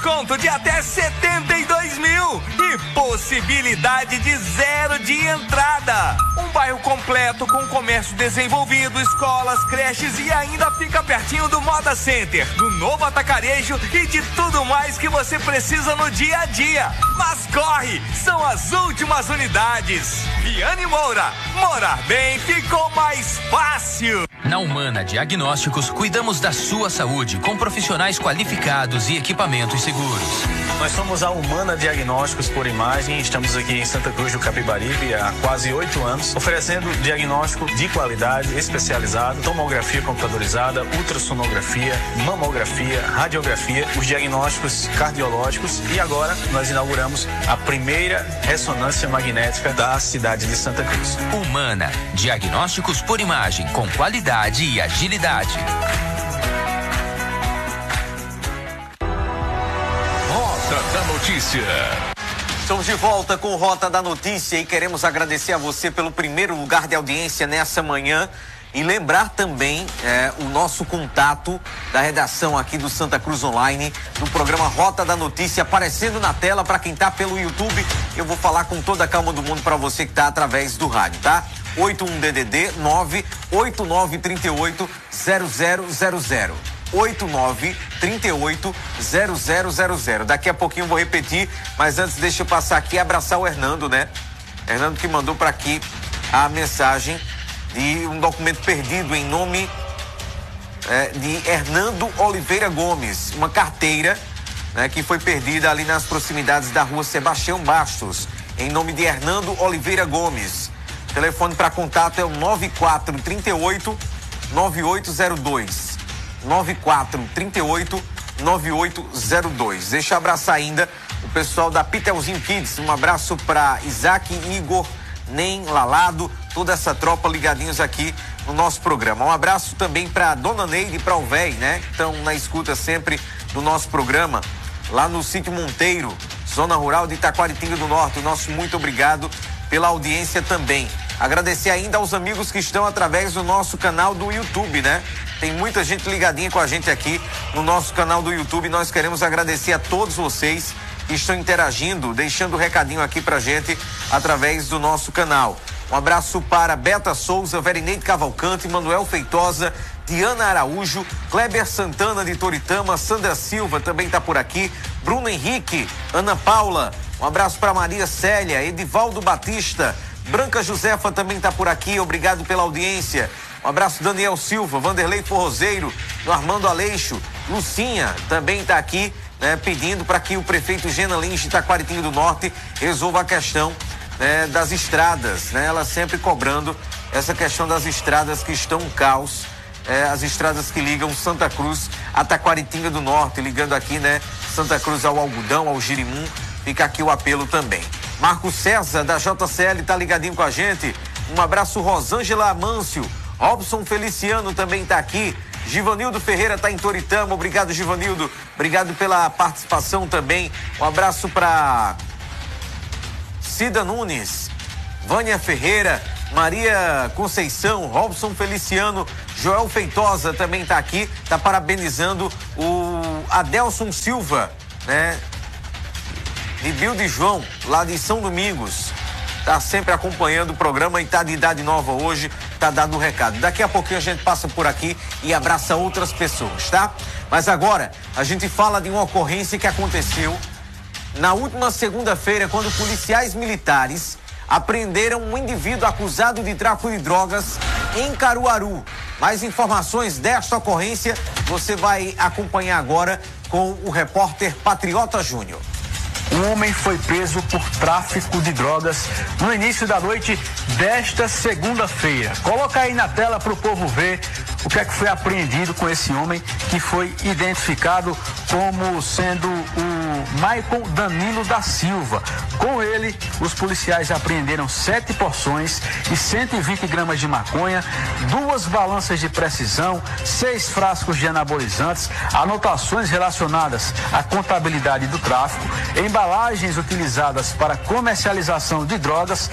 Conto de até 72 mil e possibilidade de 0 de entrada. Um bairro completo com comércio desenvolvido, escolas, creches e ainda fica pertinho do Moda Center, do novo atacarejo e de tudo mais que você precisa no dia a dia. Mas corre, são as últimas unidades. Viane Moura, morar bem ficou mais fácil. Na Humana Diagnósticos, cuidamos da sua saúde com profissionais qualificados e equipamentos seguros. Nós somos a Humana Diagnósticos por Imagem, estamos aqui em Santa Cruz do Capibaribe há quase 8 anos, oferecendo diagnóstico de qualidade, especializado, tomografia computadorizada, ultrassonografia, mamografia, radiografia, os diagnósticos cardiológicos e agora nós inauguramos a primeira ressonância magnética da cidade de Santa Cruz. Humana Diagnósticos por Imagem, com qualidade e agilidade. Rota da Notícia. Estamos de volta com Rota da Notícia e queremos agradecer a você pelo primeiro lugar de audiência nessa manhã e lembrar também o nosso contato da redação aqui do Santa Cruz Online, do programa Rota da Notícia, aparecendo na tela para quem está pelo YouTube. Eu vou falar com toda a calma do mundo para você que está através do rádio, tá? 81DDD 98938 0000. 8938-0000. Daqui a pouquinho eu vou repetir, mas antes deixa eu passar aqui e abraçar o Hernando, né? Hernando que mandou para aqui a mensagem de um documento perdido em nome de Hernando Oliveira Gomes, uma carteira, né, que foi perdida ali nas proximidades da rua Sebastião Bastos, em nome de Hernando Oliveira Gomes. O telefone para contato é o 9438-9802. 9438-9802. Deixa eu abraçar ainda o pessoal da Pitelzinho Kids. Um abraço para Isaac, Igor, Nem, Lalado, toda essa tropa ligadinhos aqui no nosso programa. Um abraço também para Dona Neide e para o Véi, né? Estão na escuta sempre do nosso programa, lá no Sítio Monteiro, zona rural de Taquaritinga do Norte. O nosso muito obrigado pela audiência também. Agradecer ainda aos amigos que estão através do nosso canal do YouTube, né? Tem muita gente ligadinha com a gente aqui no nosso canal do YouTube. Nós queremos agradecer a todos vocês que estão interagindo, deixando um recadinho aqui pra gente através do nosso canal. Um abraço para Beta Souza, Verineide Cavalcante, Manuel Feitosa, Diana Araújo, Kleber Santana de Toritama, Sandra Silva também tá por aqui, Bruno Henrique, Ana Paula, um abraço para Maria Célia, Edivaldo Batista, Branca Josefa também está por aqui, obrigado pela audiência. Um abraço Daniel Silva, Vanderlei Forrozeiro, do Armando Aleixo, Lucinha também está aqui, né, pedindo para que o prefeito Gena Lins de Taquaritinga do Norte resolva a questão, né, das estradas, né? Ela sempre cobrando essa questão das estradas que estão um caos, as estradas que ligam Santa Cruz a Taquaritinga do Norte, ligando aqui, né, Santa Cruz ao Algodão, ao Girimum. Fica aqui o apelo também. Marco César, da JCL, tá ligadinho com a gente. Um abraço, Rosângela Amâncio. Robson Feliciano também tá aqui. Givanildo Ferreira tá em Toritama. Obrigado, Givanildo. Obrigado pela participação também. Um abraço para Cida Nunes, Vânia Ferreira, Maria Conceição, Robson Feliciano, Joel Feitosa também tá aqui. Tá parabenizando o Adelson Silva, né? De Bilde João, lá de São Domingos, tá sempre acompanhando o programa e tá de idade nova hoje, tá dando um recado. Daqui a pouquinho a gente passa por aqui e abraça outras pessoas, tá? Mas agora a gente fala de uma ocorrência que aconteceu na última segunda-feira, quando policiais militares apreenderam um indivíduo acusado de tráfico de drogas em Caruaru. Mais informações desta ocorrência você vai acompanhar agora com o repórter Patriota Júnior. Um homem foi preso por tráfico de drogas no início da noite desta segunda-feira. Coloca aí na tela para o povo ver o que é que foi apreendido com esse homem, que foi identificado como sendo o Maicon Danilo da Silva. Com ele, os policiais apreenderam 7 porções e 120 gramas de maconha, 2 balanças de precisão, 6 frascos de anabolizantes, anotações relacionadas à contabilidade do tráfico, embalagens utilizadas para comercialização de drogas,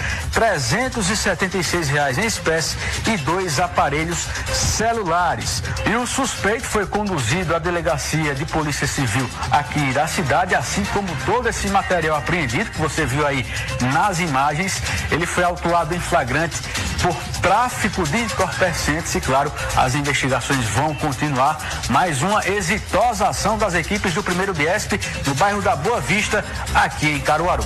R$376 em espécie e 2 aparelhos celulares. E o suspeito foi conduzido à delegacia de Polícia Civil aqui da cidade, assim como todo esse material apreendido que você viu aí nas imagens. Ele foi autuado em flagrante por tráfico de entorpecentes e, claro, as investigações vão continuar. Mais uma exitosa ação das equipes do 1º BIESP no bairro da Boa Vista, aqui em Caruaru.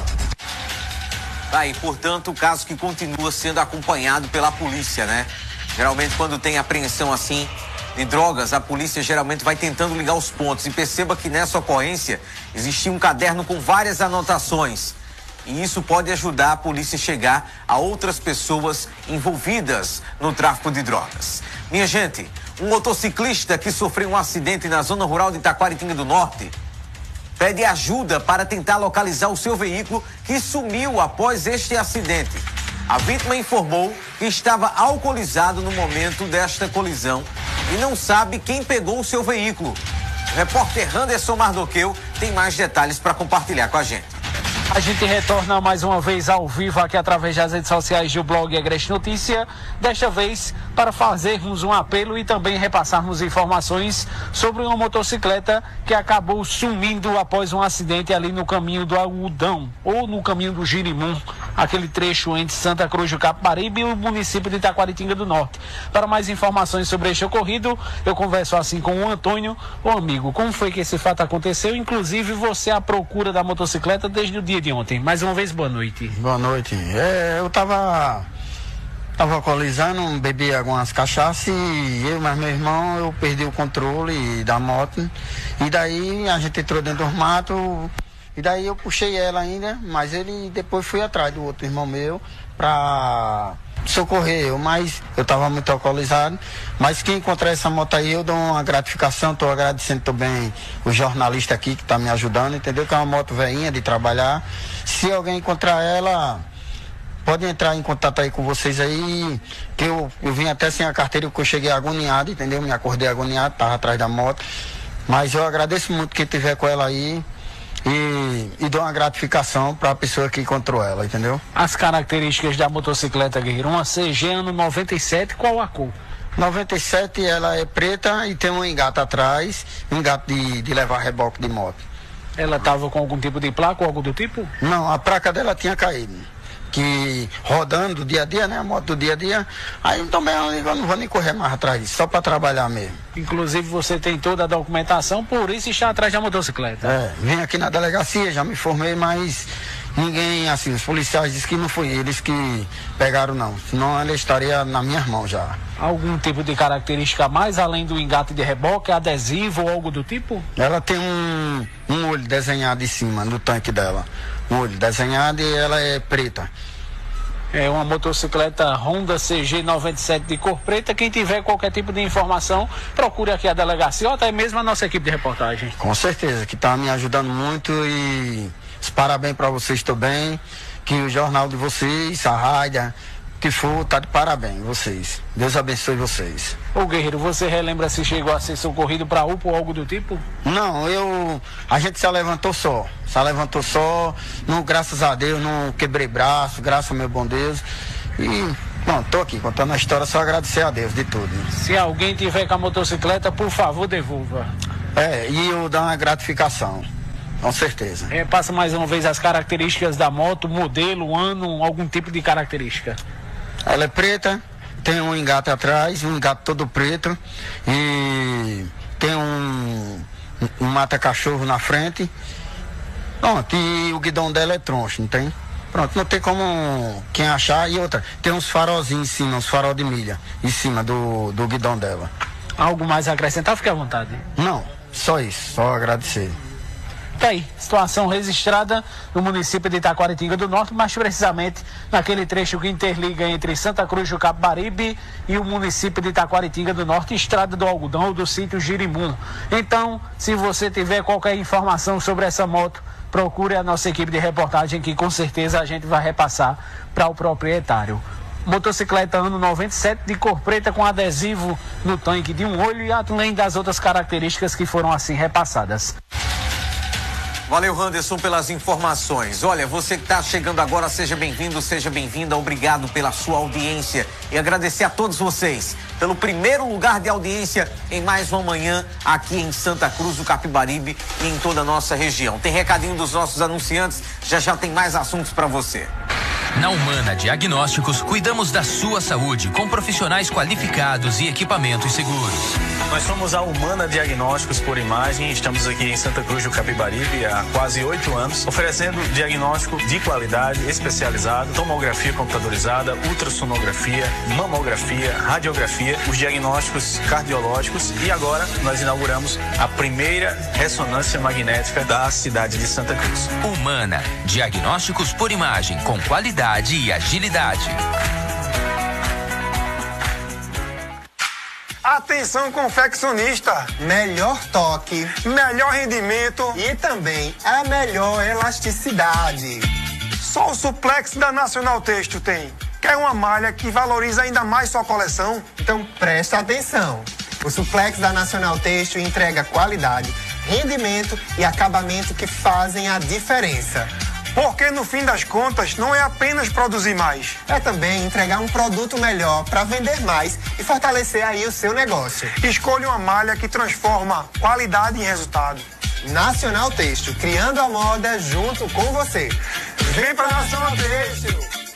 Aí, portanto, o caso que continua sendo acompanhado pela polícia, né? Geralmente, quando tem apreensão assim de drogas, a polícia geralmente vai tentando ligar os pontos. E perceba que nessa ocorrência existia um caderno com várias anotações. E isso pode ajudar a polícia a chegar a outras pessoas envolvidas no tráfico de drogas. Minha gente, um motociclista que sofreu um acidente na zona rural de Taquaritinga do Norte pede ajuda para tentar localizar o seu veículo que sumiu após este acidente. A vítima informou que estava alcoolizado no momento desta colisão e não sabe quem pegou o seu veículo. O repórter Anderson Mardoqueu tem mais detalhes para compartilhar com a gente. A gente retorna mais uma vez ao vivo aqui através das redes sociais do blog Agreste Notícia, desta vez para fazermos um apelo e também repassarmos informações sobre uma motocicleta que acabou sumindo após um acidente ali no caminho do Algodão, ou no caminho do Girimum, aquele trecho entre Santa Cruz do Capibaribe e o município de Taquaritinga do Norte. Para mais informações sobre este ocorrido, eu converso assim com o Antônio. Ô amigo, como foi que esse fato aconteceu? Inclusive você à procura da motocicleta desde o dia de ontem. Mais uma vez, boa noite. Boa noite. Eu tava alcoolizando, bebi algumas cachaças e eu, mas meu irmão, eu perdi o controle da moto e daí a gente entrou dentro do mato e daí eu puxei ela ainda, mas ele depois fui atrás do outro irmão meu pra socorrer eu, mas eu tava muito alcoolizado, mas quem encontrar essa moto aí eu dou uma gratificação, tô agradecendo também o jornalista aqui que tá me ajudando, entendeu? Que é uma moto velhinha de trabalhar. Se alguém encontrar ela, pode entrar em contato aí com vocês aí, que eu vim até sem a carteira, porque eu cheguei agoniado, entendeu? Me acordei agoniado, tava atrás da moto, mas eu agradeço muito quem tiver com ela aí. E dou uma gratificação para a pessoa que encontrou ela, entendeu? As características da motocicleta, Guerreiro, uma CG ano 97, qual a cor? 97, ela é preta e tem um engate atrás, um engate de levar reboque de moto. Ela estava com algum tipo de placa ou algo do tipo? Não, a placa dela tinha caído. Que rodando do dia a dia, né? A moto do dia a dia. Aí também eu não vou nem correr mais atrás disso, só para trabalhar mesmo. Inclusive você tem toda a documentação, por isso está atrás da motocicleta. Vim aqui na delegacia, já me formei, mas ninguém, assim, os policiais disseram que não foi eles que pegaram não, senão ela estaria na minha mão já. Algum tipo de característica a mais, além do engate de reboque, adesivo ou algo do tipo? Ela tem um olho desenhado em cima, no tanque dela. Um olho desenhado e ela é preta. É uma motocicleta Honda CG 97 de cor preta. Quem tiver qualquer tipo de informação, procure aqui a delegacia ou até mesmo a nossa equipe de reportagem. Com certeza, que está me ajudando muito e parabéns para vocês também, que o jornal de vocês, a rádio, que for, tá de parabéns, vocês. Deus abençoe vocês. Ô Guerreiro, você relembra se chegou a ser socorrido para UPA ou algo do tipo? Não, a gente se levantou só, não, graças a Deus, não quebrei braço, graças ao meu bom Deus. E, bom, tô aqui contando a história, só agradecer a Deus de tudo. Né? Se alguém tiver com a motocicleta, por favor, devolva. E eu dar uma gratificação. Com certeza. Passa mais uma vez as características da moto, modelo, ano, algum tipo de característica. Ela é preta, tem um engate atrás, um engate todo preto e tem um mata-cachorro na frente. Pronto, e o guidão dela é troncho, não tem? Pronto, não tem como quem achar. E outra, tem uns farolzinhos em cima, uns farol de milha em cima do guidão dela. Algo mais a acrescentar? Fique à vontade. Não, só isso, só agradecer. Tá aí, situação registrada no município de Itaquaritinga do Norte, mais precisamente naquele trecho que interliga entre Santa Cruz do Capibaribe e o município de Itaquaritinga do Norte, Estrada do Algodão, do sítio Girimum. Então, se você tiver qualquer informação sobre essa moto, procure a nossa equipe de reportagem, que com certeza a gente vai repassar para o proprietário. Motocicleta ano 97 de cor preta com adesivo no tanque de um olho, e além das outras características que foram assim repassadas. Valeu, Anderson, pelas informações. Olha, você que está chegando agora, seja bem-vindo, seja bem-vinda. Obrigado pela sua audiência e agradecer a todos vocês pelo primeiro lugar de audiência em mais uma manhã aqui em Santa Cruz do Capibaribe e em toda a nossa região. Tem recadinho dos nossos anunciantes, já tem mais assuntos para você. Na Humana Diagnósticos, cuidamos da sua saúde com profissionais qualificados e equipamentos seguros. Nós somos a Humana Diagnósticos por Imagem, estamos aqui em Santa Cruz do Capibaribe há quase 8 anos, oferecendo diagnóstico de qualidade, especializado, tomografia computadorizada, ultrassonografia, mamografia, radiografia, os diagnósticos cardiológicos, e agora nós inauguramos a primeira ressonância magnética da cidade de Santa Cruz. Humana Diagnósticos por Imagem, com qualidade e agilidade. Atenção, confeccionista! Melhor toque, melhor rendimento e também a melhor elasticidade. Só o Suplex da Nacional Têxtil tem. Quer uma malha que valoriza ainda mais sua coleção? Então presta atenção. O Suplex da Nacional Têxtil entrega qualidade, rendimento e acabamento que fazem a diferença. Porque no fim das contas não é apenas produzir mais, é também entregar um produto melhor para vender mais e fortalecer aí o seu negócio. Escolha uma malha que transforma qualidade em resultado. Nacional Têxtil, criando a moda junto com você. Vem para Nacional Têxtil!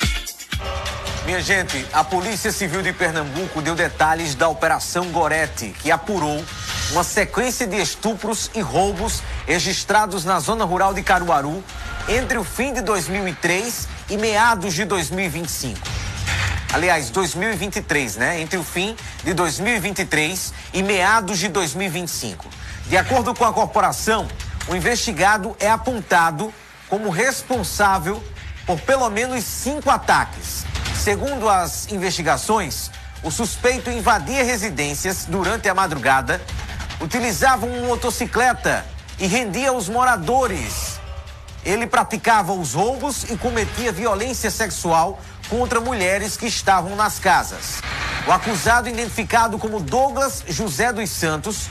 Minha gente, a Polícia Civil de Pernambuco deu detalhes da Operação Gorete, que apurou uma sequência de estupros e roubos registrados na zona rural de Caruaru entre o fim de 2003 e meados de 2025. Aliás, 2023, né? Entre o fim de 2023 e meados de 2025. De acordo com a corporação, o investigado é apontado como responsável por pelo menos 5 ataques. Segundo as investigações, o suspeito invadia residências durante a madrugada, utilizava uma motocicleta e rendia os moradores. Ele praticava os roubos e cometia violência sexual contra mulheres que estavam nas casas. O acusado, identificado como Douglas José dos Santos,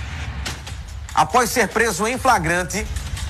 após ser preso em flagrante,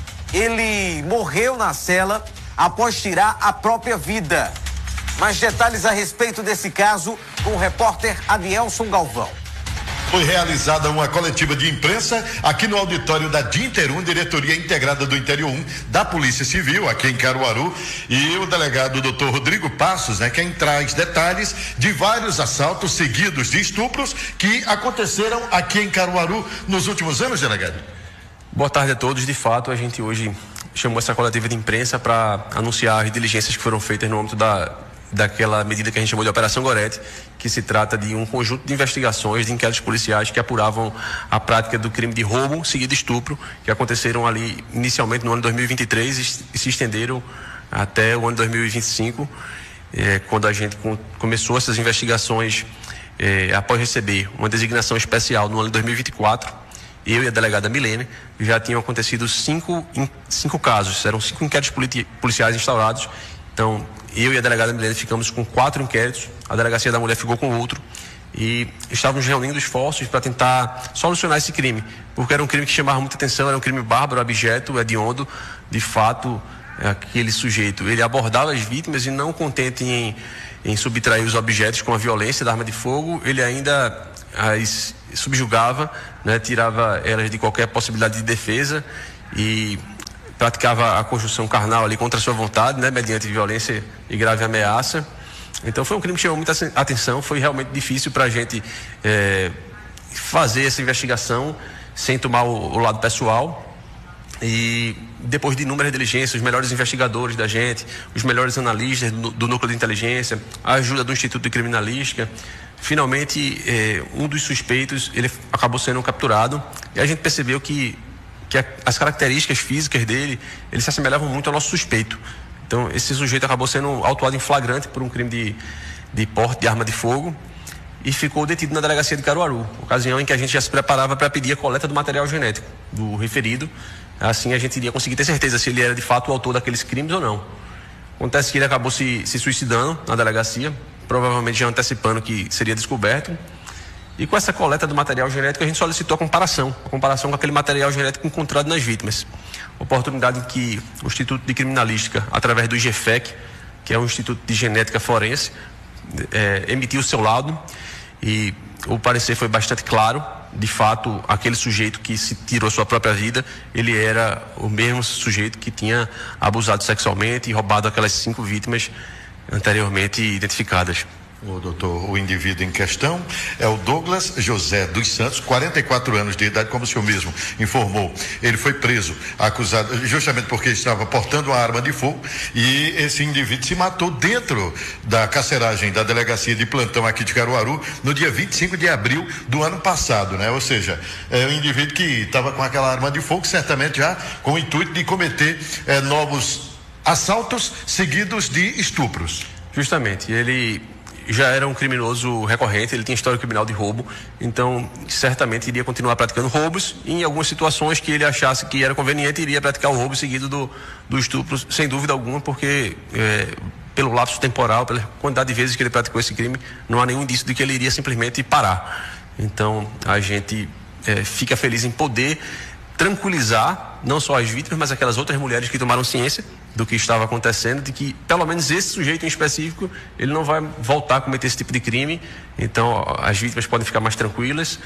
ele morreu na cela após tirar a própria vida. Mais detalhes a respeito desse caso com o repórter Adielson Galvão. Foi realizada uma coletiva de imprensa aqui no auditório da Dinter 1, Diretoria Integrada do Interior 1 da Polícia Civil, aqui em Caruaru, e o delegado Dr. Rodrigo Passos, quem traz detalhes de vários assaltos seguidos de estupros que aconteceram aqui em Caruaru nos últimos anos, delegado. Boa tarde a todos. De fato, a gente hoje chamou essa coletiva de imprensa para anunciar as diligências que foram feitas no âmbito daquela medida que a gente chamou de Operação Gorete, que se trata de um conjunto de investigações, de inquéritos policiais que apuravam a prática do crime de roubo seguido de estupro, que aconteceram ali inicialmente no ano 2023 e se estenderam até o ano 2025, quando a gente começou essas investigações após receber uma designação especial no ano de 2024. Eu e a delegada Milene já tinham acontecido 5 casos, eram 5 inquéritos policiais instaurados. Então, eu e a delegada Milene ficamos com 4 inquéritos, a delegacia da mulher ficou com outro, e estávamos reunindo esforços para tentar solucionar esse crime, porque era um crime que chamava muita atenção, era um crime bárbaro, abjeto, hediondo. De fato, aquele sujeito, ele abordava as vítimas e, não contente em subtrair os objetos com a violência da arma de fogo, ele ainda as subjugava, tirava elas de qualquer possibilidade de defesa e praticava a conjunção carnal ali contra a sua vontade, mediante violência e grave ameaça. Então foi um crime que chamou muita atenção. Foi realmente difícil para a gente fazer essa investigação sem tomar o lado pessoal. E depois de inúmeras diligências, os melhores investigadores da gente, os melhores analistas do núcleo de inteligência, a ajuda do Instituto de Criminalística, finalmente um dos suspeitos ele acabou sendo capturado, e a gente percebeu que que as características físicas dele, eles se assemelhavam muito ao nosso suspeito. Então, esse sujeito acabou sendo autuado em flagrante por um crime de porte de arma de fogo e ficou detido na delegacia de Caruaru, ocasião em que a gente já se preparava para pedir a coleta do material genético do referido. Assim a gente iria conseguir ter certeza se ele era de fato o autor daqueles crimes ou não. Acontece que ele acabou se suicidando na delegacia, provavelmente já antecipando que seria descoberto. E com essa coleta do material genético a gente solicitou a comparação com aquele material genético encontrado nas vítimas. Oportunidade em que o Instituto de Criminalística, através do IGFEC, que é o Instituto de Genética Forense, emitiu o seu laudo e o parecer foi bastante claro. De fato, aquele sujeito que se tirou sua própria vida, ele era o mesmo sujeito que tinha abusado sexualmente e roubado aquelas 5 vítimas anteriormente identificadas. Doutor, o indivíduo em questão é o Douglas José dos Santos, 44 anos de idade, como o senhor mesmo informou. Ele foi preso, acusado justamente porque estava portando uma arma de fogo, e esse indivíduo se matou dentro da carceragem da delegacia de plantão aqui de Caruaru no dia 25 de abril do ano passado, né? Ou seja, é um indivíduo que estava com aquela arma de fogo, certamente já com o intuito de cometer novos assaltos seguidos de estupros. Justamente, ele já era um criminoso recorrente, ele tinha história criminal de roubo, então certamente iria continuar praticando roubos, e em algumas situações que ele achasse que era conveniente, iria praticar o roubo seguido do estupro, sem dúvida alguma, porque pelo lapso temporal, pela quantidade de vezes que ele praticou esse crime, não há nenhum indício de que ele iria simplesmente parar. Então a gente fica feliz em poder tranquilizar não só as vítimas, mas aquelas outras mulheres que tomaram ciência do que estava acontecendo, de que pelo menos esse sujeito em específico, ele não vai voltar a cometer esse tipo de crime. Então as vítimas podem ficar mais tranquilas,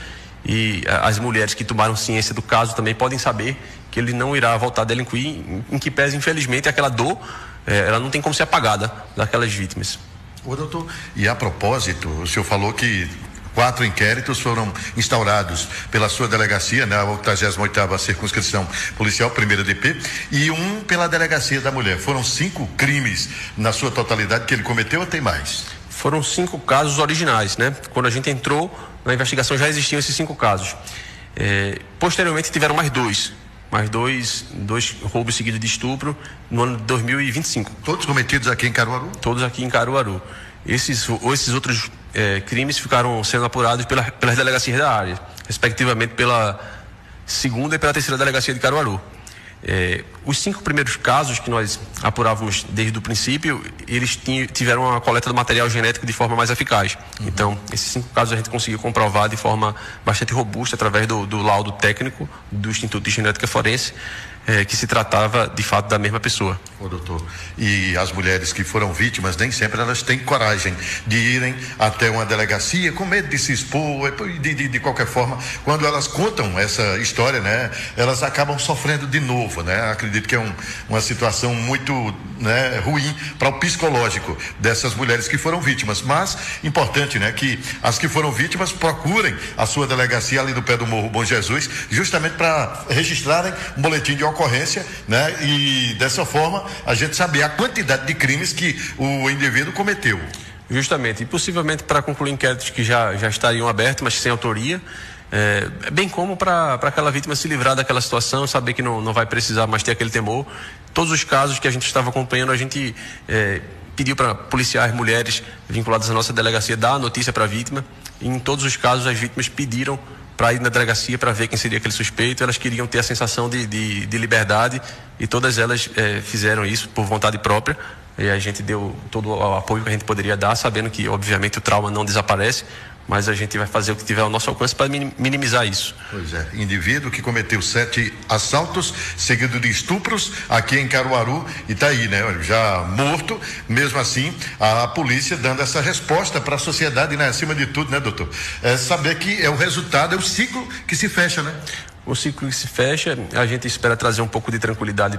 e as mulheres que tomaram ciência do caso também podem saber que ele não irá voltar a delinquir, em que pese, infelizmente, aquela dor, ela não tem como ser apagada daquelas vítimas. Ô, doutor, e a propósito, o senhor falou que 4 inquéritos foram instaurados pela sua delegacia, na 88ª Circunscrição Policial, 1ª DP, e 1 pela Delegacia da Mulher. Foram 5 crimes na sua totalidade que ele cometeu, ou tem mais? Foram 5 casos originais, né? Quando a gente entrou na investigação já existiam esses 5 casos. Posteriormente tiveram mais dois roubos seguidos de estupro no ano de 2025. Todos cometidos aqui em Caruaru? Todos aqui em Caruaru. Esses outros crimes ficaram sendo apurados pelas delegacias da área, respectivamente pela 2ª e pela 3ª Delegacia de Caruaru. Os 5 primeiros casos que nós apurávamos desde o princípio, eles tiveram a coleta do material genético de forma mais eficaz. Então, esses 5 casos a gente conseguiu comprovar de forma bastante robusta através do laudo técnico do Instituto de Genética Forense, que se tratava de fato da mesma pessoa. Ô, doutor, e as mulheres que foram vítimas, nem sempre elas têm coragem de irem até uma delegacia com medo de se expor, de qualquer forma. Quando elas contam essa história, né, elas acabam sofrendo de novo, né? Acredito que é uma situação muito, né, ruim para o psicológico dessas mulheres que foram vítimas. Mas importante, né, que as que foram vítimas procurem a sua delegacia ali do pé do Morro Bom Jesus, justamente para registrarem um boletim de ocorrência, né? E dessa forma a gente saber a quantidade de crimes que o indivíduo cometeu. Justamente, e possivelmente para concluir inquéritos que já estariam abertos, mas sem autoria, bem como para aquela vítima se livrar daquela situação, saber que não vai precisar mais ter aquele temor. Todos os casos que a gente estava acompanhando, a gente pediu para policiais mulheres vinculadas à nossa delegacia dar a notícia para a vítima, e em todos os casos as vítimas pediram para ir na delegacia para ver quem seria aquele suspeito. Elas queriam ter a sensação de liberdade, e todas elas fizeram isso por vontade própria, e a gente deu todo o apoio que a gente poderia dar, sabendo que obviamente o trauma não desaparece, mas a gente vai fazer o que tiver ao nosso alcance para minimizar isso. Pois é, indivíduo que cometeu 7 assaltos seguido de estupros aqui em Caruaru, e tá aí, né, já morto. Mesmo assim, a polícia dando essa resposta para a sociedade, né, acima de tudo, né, doutor? Saber que é o resultado, é o ciclo que se fecha, né? O ciclo que se fecha, a gente espera trazer um pouco de tranquilidade